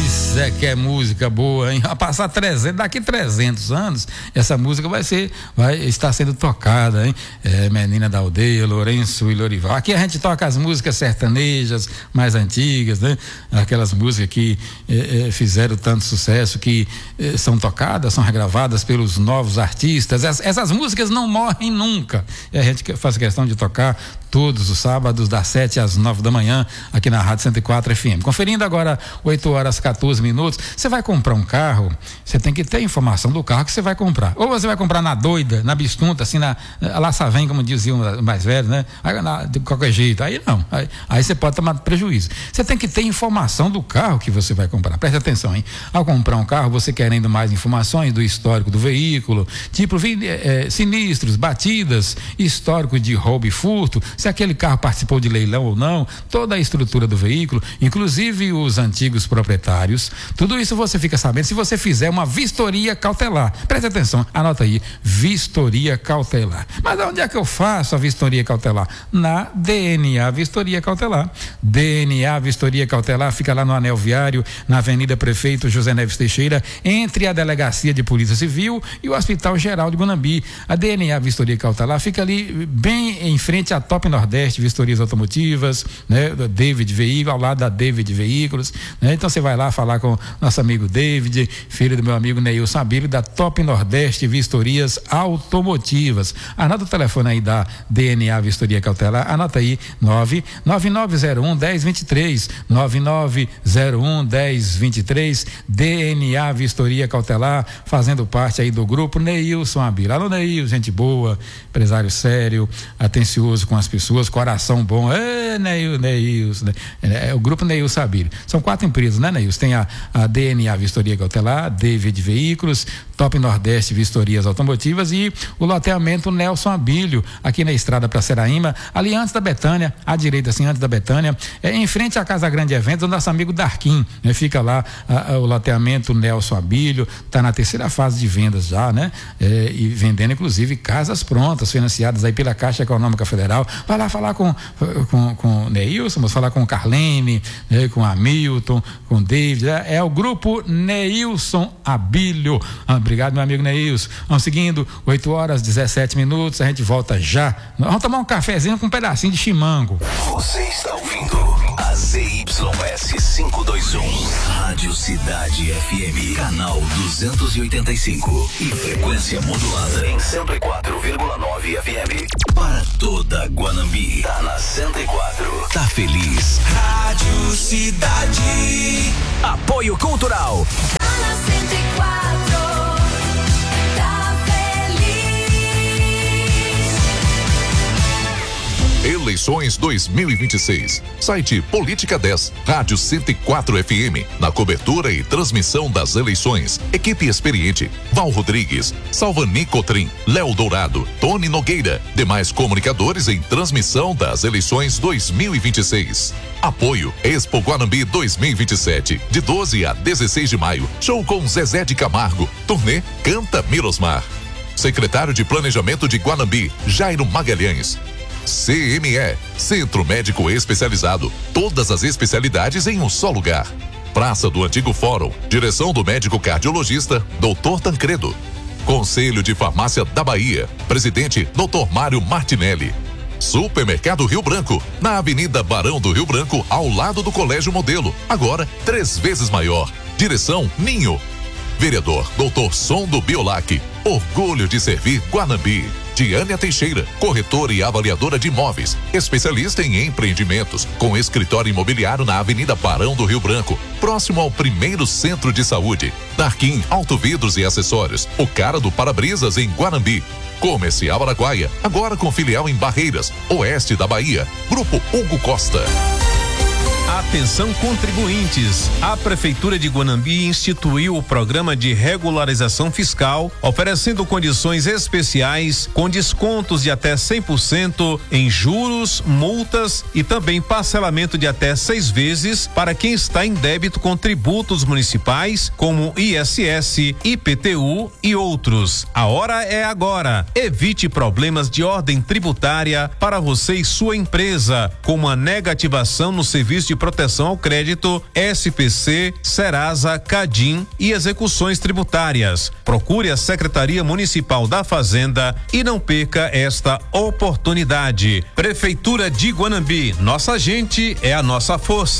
Isso é que é música boa, hein? Daqui 300 anos, essa música vai estar sendo tocada, hein? Menina da Aldeia, Lourenço e Lorival. Aqui a gente toca as músicas sertanejas mais antigas, né? Aquelas músicas que fizeram tanto sucesso, que são tocadas, são regravadas pelos novos artistas. Essas músicas não morrem nunca. E a gente faz questão de tocar todos os sábados, das 7 às 9 da manhã, aqui na Rádio 104 FM. Conferindo agora 8h14. Você vai comprar um carro, você tem que ter informação do carro que você vai comprar. Ou você vai comprar na doida, na bistunta, assim, na laça vem, como diziam os mais velhos, né? De qualquer jeito. Aí não. Aí você pode tomar prejuízo. Você tem que ter informação do carro que você vai comprar. Preste atenção, hein? Ao comprar um carro, você querendo mais informações do histórico do veículo, tipo sinistros, batidas, histórico de roubo e furto, se aquele carro participou de leilão ou não, toda a estrutura do veículo, inclusive os antigos proprietários, tudo isso você fica sabendo se você fizer uma vistoria cautelar. Preste atenção, anota aí, vistoria cautelar. Mas onde é que eu faço a vistoria cautelar? Na DNA Vistoria Cautelar. DNA Vistoria Cautelar fica lá no Anel Viário, na Avenida Prefeito José Neves Teixeira, entre a Delegacia de Polícia Civil e o Hospital Geral de Guanambi. A DNA Vistoria Cautelar fica ali bem em frente à Top Nordeste Vistorias Automotivas, né? David Veículos, ao lado da David Veículos, né? Então você vai lá falar com nosso amigo David, filho do meu amigo Neilson Abílio, da Top Nordeste Vistorias Automotivas. Anota o telefone aí da DNA Vistoria Cautelar, anota aí, 99901-1023, 9901-1023, DNA Vistoria Cautelar, fazendo parte aí do grupo Neilson Abílio. Alô, Neilson, gente boa, empresário sério, atencioso com as pessoas, coração bom. Neilson, né? É o grupo Neilson Abílio. São 4 empresas, né, Neilson? Tem a DNA Vistoria Cautelar, David Veículos, Top Nordeste Vistorias Automotivas e o loteamento Nelson Abílio, aqui na estrada para Seraíma, ali antes da Betânia, à direita, assim, antes da Betânia, em frente à Casa Grande Eventos, o nosso amigo Darquim, né? Fica lá o loteamento Nelson Abílio, está na 3ª fase de vendas já, né? E vendendo, inclusive, casas prontas, financiadas aí pela Caixa Econômica Federal. Vai lá falar com o Neilson, vamos falar com o Carlene, né? Com Hamilton, com o David, é o grupo Neilson Abílio. Obrigado, meu amigo Neilson. Vamos seguindo, 8h17, a gente volta já. Vamos tomar um cafezinho com um pedacinho de chimango. Você está ouvindo a ZYS 521, Rádio Cidade FM, canal 285 e frequência modulada em 104,9 FM. Para toda Guanambi, tá na 104. Tá feliz? Rádio Cidade. Apoio Cultural. Tá na 104. Eleições 2026. Site Política 10, Rádio 104 FM. Na cobertura e transmissão das eleições. Equipe experiente: Val Rodrigues, Salvani Cotrim, Léo Dourado, Tony Nogueira. Demais comunicadores em transmissão das eleições 2026. Apoio Expo Guanambi 2027, de 12 a 16 de maio. Show com Zezé de Camargo. Turnê Canta Mirosmar. Secretário de Planejamento de Guanambi, Jairo Magalhães. CME, Centro Médico Especializado. Todas as especialidades em um só lugar. Praça do Antigo Fórum. Direção do médico cardiologista, Dr. Tancredo. Conselho de Farmácia da Bahia. Presidente, Dr. Mário Martinelli. Supermercado Rio Branco, na Avenida Barão do Rio Branco, ao lado do Colégio Modelo. Agora, 3 vezes maior. Direção, Ninho. Vereador, Dr. Sondo Biolac. Orgulho de servir Guanambi. Diânia Teixeira, corretora e avaliadora de imóveis, especialista em empreendimentos, com escritório imobiliário na Avenida Barão do Rio Branco, próximo ao primeiro centro de saúde. Darquim Autovidros e Acessórios, o cara do para-brisas em Guanambi. Comercial Araguaia, agora com filial em Barreiras, oeste da Bahia. Grupo Hugo Costa. Atenção contribuintes, a Prefeitura de Guanambi instituiu o programa de regularização fiscal, oferecendo condições especiais com descontos de até 100% em juros, multas e também parcelamento de até 6 vezes para quem está em débito com tributos municipais como ISS, IPTU e outros. A hora é agora. Evite problemas de ordem tributária para você e sua empresa, como a negativação no serviço de Proteção ao Crédito, SPC, Serasa, Cadim e execuções tributárias. Procure a Secretaria Municipal da Fazenda e não perca esta oportunidade. Prefeitura de Guanambi, nossa gente é a nossa força.